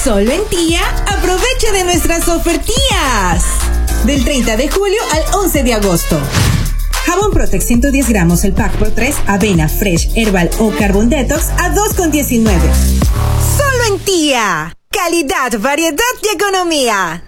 Solo en Tía, aprovecha de nuestras ofertías. Del 30 de julio al 11 de agosto. Jabón Protex 110 gramos el pack por 3, avena, fresh, herbal o carbon detox a 2,19. Solo en Tía. Calidad, variedad y economía.